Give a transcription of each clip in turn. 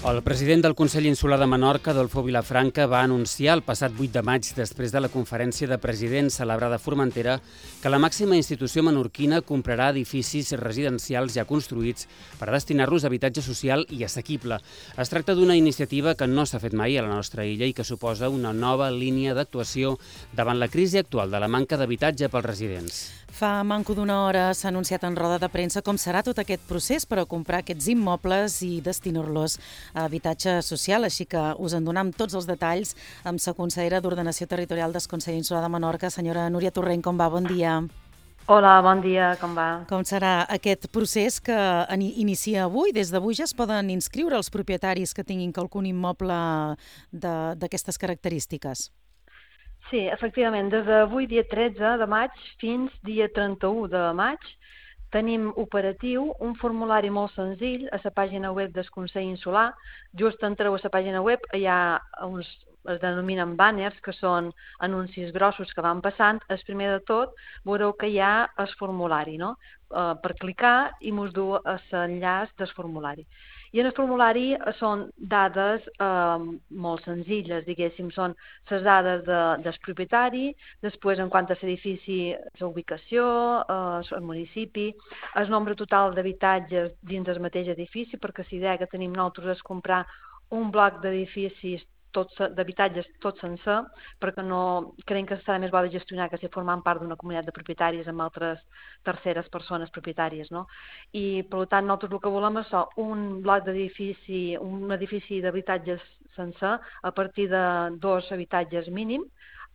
El president del Consell Insular de Menorca, Adolfo Vilafranca, va anunciar el passat 8 de maig, després de la conferència de presidents celebrada a Formentera, que la màxima institució menorquina comprarà edificis residencials ja construïts per destinar-los a habitatge social i assequible. Es tracta d'una iniciativa que no s'ha fet mai a la nostra illa i que suposa una nova línia d'actuació davant la crisi actual de la manca d'habitatge pels residents. Fa manco d'una hora s'ha anunciat en roda de premsa com serà tot aquest procés per a comprar aquests immobles i destinar-los a habitatge social, així que us en donam tots els detalls amb la consellera d'Ordenació Territorial del Consell Insular de Menorca, senyora Núria Torrent. Com va? Bon dia. Hola, bon dia, com va? Com serà aquest procés que inicia avui? Des d'avui ja es poden inscriure els propietaris que tinguin algun immoble d'aquestes característiques? Sí, efectivament, des d'avui, dia 13 de maig, fins dia 31 de maig, tenim operatiu un formulari molt senzill a la pàgina web del Consell Insular. Just entreu a la pàgina web, hi ha uns, es denominen banners, que són anuncis grossos que van passant. El primer de tot, veureu que hi ha el formulari, no? Per clicar i mos du a l'enllaç del formulari. I en el formulari són dades molt senzilles, diguéssim, són les dades del propietari, després en quant a l'edifici, la ubicació, el municipi, el nombre total d'habitatges dins del mateix edifici, perquè la idea que tenim nosaltres és comprar un bloc d'edificis d'habitatges tot sencer, perquè no creiem que serà més bo de gestionar que si formant part d'una comunitat de propietaris amb altres terceres persones propietàries, no? I, per tant, nosaltres el que volem és un bloc d'edifici, un edifici d'habitatges sencer a partir de 2 habitatges mínim.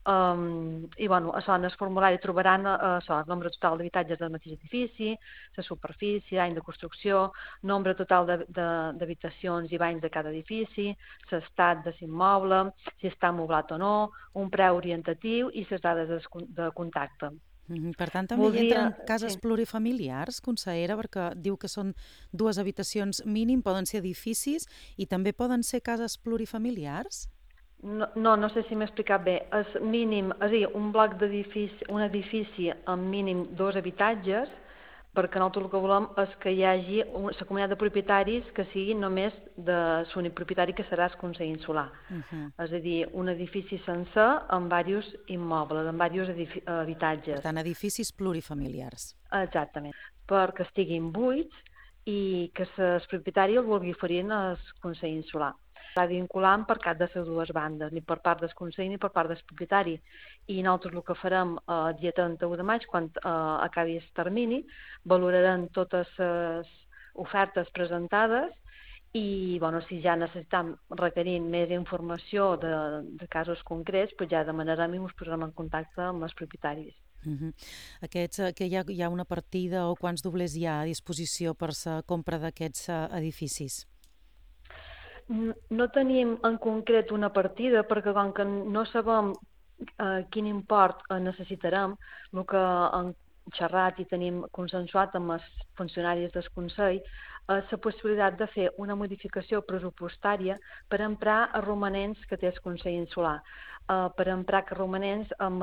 I bueno, en el formulari trobaran el nombre total d'habitatges del mateix edifici, la superfície, any de construcció, nombre total d'habitacions i banys de cada edifici, l'estat de l'immoble, si està amoblat o no, un preu orientatiu i les dades de contacte. Per tant, també hi entren cases plurifamiliars, consellera, perquè diu que són 2 habitacions mínim, poden ser edificis i també poden ser cases plurifamiliars? No sé si m'he explicat bé. És mínim, és a dir, un bloc d'edifici, un edifici amb mínim 2 habitatges, perquè nosaltres el que volem és que hi hagi la comunitat de propietaris que sigui només de l'únic propietari, que serà el Consell Insular. És a dir, un edifici sencer amb diversos immobles, amb diversos habitatges. Per tant, edificis plurifamiliars. Exactament, perquè estiguin buits i que el propietari el vulgui oferir al Consell Insular. Serà vinculant per cap de les dues bandes, ni per part del Consell ni per part del propietari. I nosaltres el que farem el dia 31 de maig, quan acabi el termini, valorarem totes les ofertes presentades i si ja necessitem requerir més informació de casos concrets, ja demanarem i ens posarem en contacte amb els propietaris. Que hi ha una partida o quants doblers hi ha a disposició per la compra d'aquests edificis? No tenim en concret una partida perquè com que no sabem quin import necessitarem, el que hem xerrat i tenim consensuat amb els funcionaris del Consell és la possibilitat de fer una modificació pressupostària per emprar els romanents que té el Consell Insular, per emprar aquests romanents amb